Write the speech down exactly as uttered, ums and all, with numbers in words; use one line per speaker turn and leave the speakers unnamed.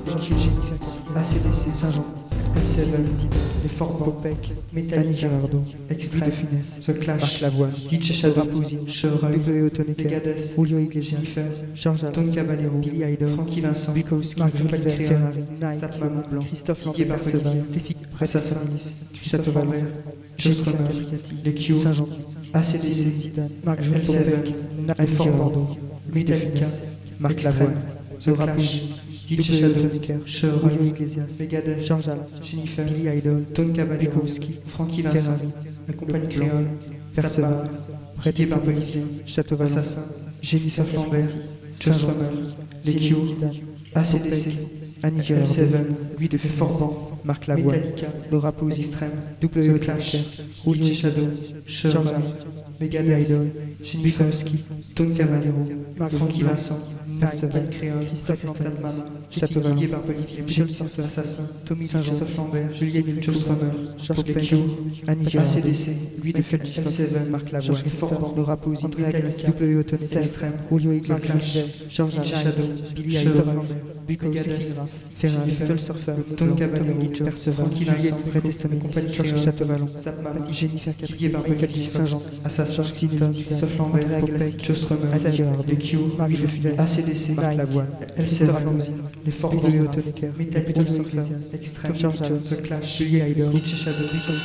A C D C, Saint-Jean, L sept, Les Forbans,
Popek,
Metallica,
Gerardo,
Extreme,
de Funès,
The Clash,
Marc Lavoine,
D J Shadow,
Rapousine,
Chevreuil,
W. Otonecker,
Megadeth,
Julio Iglesias,
Jennifer,
Georges
Tony
Alain,
Caballero,
Billy Idol,
Frankie Vincent,
Bukowski,
Marc
Jules
Juppel,
Ferrari, Nike,
Zap Maman Blanc,
Christophe
Didier
Lambert,
Perceval,
Perceval, Stéphie,
Assassin,
Château
Château
Valbert,
Valbert,
Jennifer
Strummer,
Capriati,
Les Cure,
Saint-Jean,
A C D C,
Zidane, Marc
L
Jules
sept,
Popek,
Les
Ali
Forbans,
Gerardo,
Metallica,
Marc
Extreme,
Lavoine,
The Clash,
Rapousine,
D J
W.
Shadow,
Otonecker,
Chevreuil,
Julio Iglesias,
Megadeth,
Georges Alain,
Jennifer,
Billy Idol,
Tony Caballero,
Bukowski,
Frankie Vincent,
Ferrari,
La Compagnie
Blanc,
Créole, Zap
Perceval,
Maman,
Fred
Didier
Esteban,
Barbelivien,
Château Valbert,
Assassin,
Jennifer
Christophe Lambert,
Capriati,
Joe
Saint-Jean,
Strummer, Les
Zinedine
Cure,
Zidane,
A C D C,
Annie
L
Gerardo,
sept,
Louis de
Les
Funès,
Forbans,
Marc Lavoine,
Metallica,
Laura Pausini,
Extreme,
W.
The Clash,
Julio
D J Shadow,
Georges
Chevreuil,
Alain,
Megadeth,
Idol,
Jennifer,
Bukowski,
Tony Caballero,
Marc
Frankie
Blanc,
Vincent,
Perceval,
Nike, Créole,
Christophe
Zap
Lambert,
Maman,
Château
Didier
Valbert,
Barbelivien,
Michel Surfer,
Assassin,
Tommy
Saint-Jean,
Saint-Jean,
Christophe Lambert,
Juliette
Joe
Delcourt,
Strummer,
Georges
Les
Pec,
Cure,
Annie
A
Gerardo,
C D C,
Louis de Funès,
L sept,
Marc Lavoine,
Les Forbans,
Laura Pausini,
André Metallica,
W. Otonecker,
Extreme,
Julio
Marc
Iglesias,
Lavoine,
Georges
D J
Alain,
Shadow,
Billy
Chevreuil,
Idol, Bukowski,
Megadeth,
Ferrari,
Jennifer,
Little Surfer,
Tony
Blanc,
Caballero,
Tommy Lee, Perceval,
Frankie
Juliette
Vincent,
Fred Esteban,
Compagnie
Georges
Créole,
Château Valon,
Zap Maman,
Jennifer
Didier
Capriati,
Barbelivien,
Saint-Jean,
Assassin,
Georges Clinton,
Christophe Lambert,
André Popek,
Joe Strummer,
Annie Gerardo,
Les Cure,
Marie Le Funès,
A C D C,
Marc Lavoine,
L sept,
Christophe Lambert,
Les Forbans,
W. Otonecker,
Metallica,
Little Surfer,
Extreme,
Georges Alain,
The Clash,
Billy Idol,
D J Shadow,